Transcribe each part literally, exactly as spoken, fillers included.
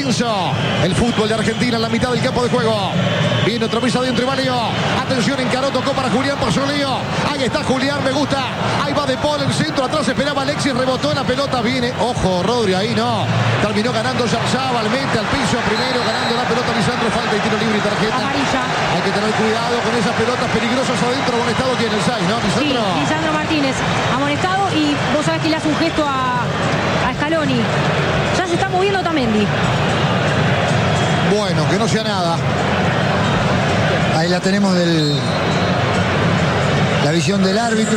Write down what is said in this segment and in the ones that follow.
Comienzo el fútbol de Argentina en la mitad del campo de juego. Viene otra vez adentro y Valio. Atención, encaró, tocó para Julián, pasó Leo. Ahí está Julián, me gusta. Ahí va De Paul, el centro, atrás esperaba Alexis, rebotó en la pelota, viene. Ojo, Rodri, ahí no. Terminó ganando Yarzabal, mete al piso primero, ganando la pelota Lisandro, falta y tiro libre y tarjeta. Amarilla. Hay que tener cuidado con esas pelotas peligrosas adentro. Amonestado, ¿quién? El seis, ¿no? Lisandro. Sí, Lisandro Martínez. Amonestado y vos sabés que le hace un gesto a, a Scaloni. Ya se está moviendo Otamendi. Bueno, que no sea nada. Ahí la tenemos del la visión del árbitro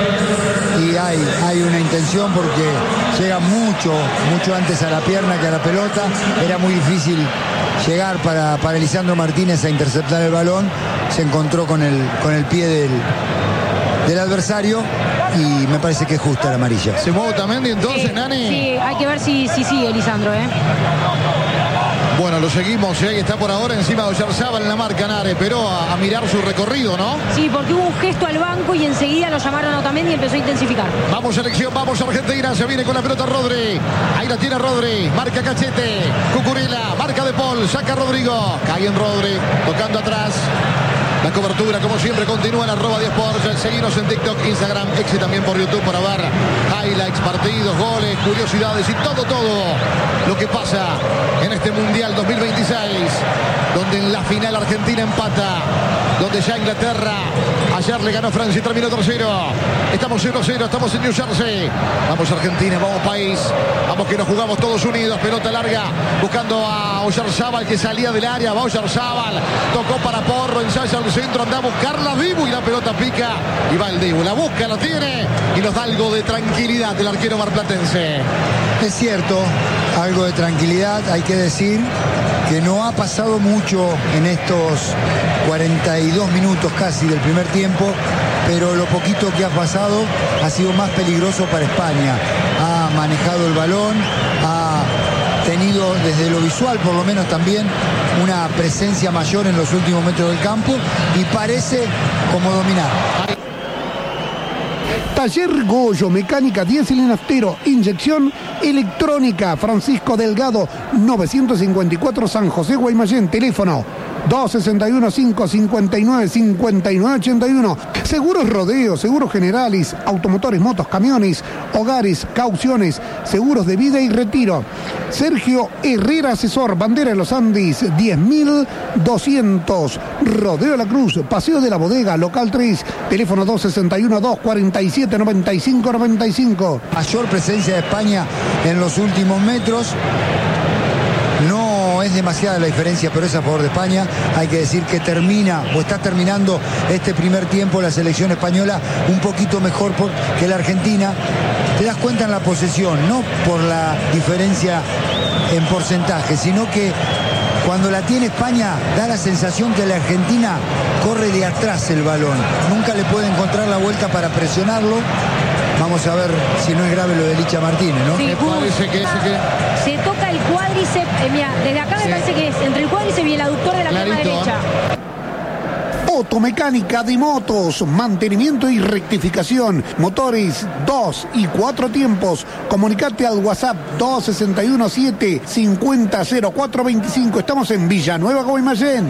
y hay, hay una intención porque llega mucho, mucho antes a la pierna que a la pelota. Era muy difícil llegar para, para Lisandro Martínez a interceptar el balón. Se encontró con el, con el pie del, del adversario y me parece que es justa la amarilla. ¿Se mueve Otamendi entonces, Sí, Nani? sí, hay que ver si, si sigue Lisandro, ¿eh? Bueno, lo seguimos, ¿eh? Está por ahora encima de Oyarzabal en la marca, Nare, pero a, a mirar su recorrido, ¿no? Sí, porque hubo un gesto al banco y enseguida lo llamaron a Otamendi y empezó a intensificar. Vamos selección, vamos Argentina, se viene con la pelota Rodri. Ahí la tiene Rodri, marca Cachete, Cucurella, marca De Paul, saca Rodrigo. Cae en Rodri, tocando atrás. La cobertura, como siempre, continúa en arroba diez Sports. Seguimos en TikTok, Instagram, X y también por YouTube para ver highlights, partidos, goles, curiosidades y todo, todo lo que pasa en este Mundial dos mil veintiséis, donde en la final Argentina empata, donde ya Inglaterra ayer le ganó a Francia y terminó tercero. Estamos cero cero, estamos en New Jersey. Vamos Argentina, vamos país. Vamos que nos jugamos todos unidos. Pelota larga, buscando a Oyarzabal que salía del área. Va Oyarzabal, tocó para Porro, ensaya al centro, anda a buscarla Dibu y la pelota pica. Y va el Dibu, la busca, la tiene y nos da algo de tranquilidad del arquero marplatense. Es cierto, algo de tranquilidad, hay que decir que no ha pasado mucho en estos cuarenta y dos minutos casi del primer tiempo, pero lo poquito que ha pasado ha sido más peligroso para España. Ha manejado el balón, ha tenido desde lo visual por lo menos también una presencia mayor en los últimos metros del campo y parece como dominar. Taller Goyo, mecánica, diésel y naftero, inyección electrónica, Francisco Delgado, novecientos cincuenta y cuatro San José, Guaymallén, teléfono dos sesenta y uno, cinco cincuenta y nueve, cincuenta y nueve ochenta y uno. Seguros Rodeo, seguros generales, automotores, motos, camiones, hogares, cauciones, seguros de vida y retiro. Sergio Herrera, asesor, Bandera de los Andes, diez mil doscientos. Rodeo La Cruz, Paseo de la Bodega, local tres, teléfono dos sesenta y uno, dos cuarenta y siete, noventa y cinco noventa y cinco. Mayor presencia de España en los últimos metros. No es demasiada la diferencia, pero es a favor de España. Hay que decir que termina o está terminando este primer tiempo la selección española un poquito mejor por, que la Argentina. Te das cuenta en la posesión, no por la diferencia en porcentaje, sino que cuando la tiene España da la sensación que la Argentina corre de atrás el balón. Nunca le puede encontrar la vuelta para presionarlo. Vamos a ver si no es grave lo de Licha Martínez, ¿no? Sí, Me parece que, que... se toca el cuádriceps, eh, mira, desde acá me Sí. parece que es entre el cuádriceps y el aductor de la pierna Clarito, derecha. Automecánica de motos, mantenimiento y rectificación, motores dos y cuatro tiempos. Comunicate al WhatsApp dos sesenta y uno, siete cincuenta, cero cuatro veinticinco. Estamos en Villanueva, Guaymallén.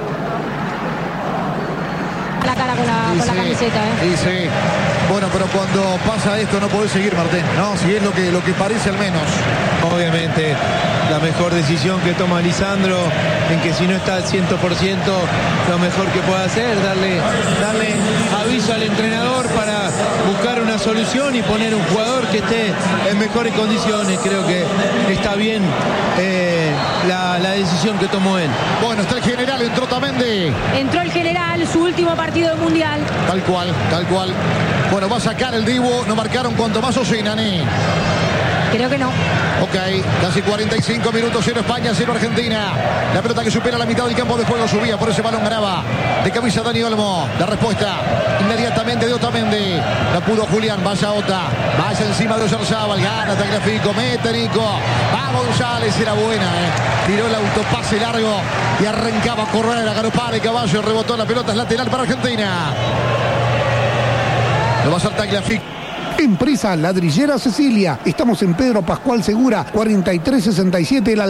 La cara con la, con la Sí, camiseta, ¿eh? sí, sí. Bueno, pero cuando pasa esto no podés seguir, Martín, ¿no? Si es lo que, lo que parece al menos. Obviamente la mejor decisión que toma Lisandro, en que si no está al cien por ciento, lo mejor que puede hacer, darle, darle aviso al entrenador para buscar una solución y poner un jugador que esté en mejores condiciones. Creo que está bien eh, la, la decisión que tomó él. Bueno, está el general, entró Otamendi. Entró el general, su último partido del Mundial. Tal cual, tal cual. Bueno, va a sacar el Dibu, no marcaron cuanto más o sí, Nani. Creo que no. Ok, casi cuarenta y cinco minutos, cero España, cero Argentina. La pelota que supera la mitad del campo de juego, subía por ese balón, ganaba de cabeza Dani Olmo. La respuesta inmediatamente de Otamendi. La pudo Julián, vaya Ota, vaya encima de Oyarzabal, gana Tagliafico, mete Nico. Va González, era buena, eh. Tiró el autopase largo y arrancaba a correr, a galopar el caballo, rebotó la pelota, es lateral para Argentina. Lo va a hacer Tagliafico. Empresa Ladrillera Cecilia. Estamos en Pedro Pascual Segura, cuarenta y tres sesenta y siete. La